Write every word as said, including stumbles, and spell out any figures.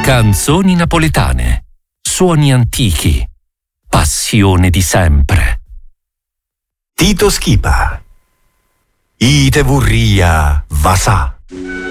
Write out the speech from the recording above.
Canzoni napoletane, suoni antichi, passione di sempre. Tito Schipa. Ite vurria, vasà.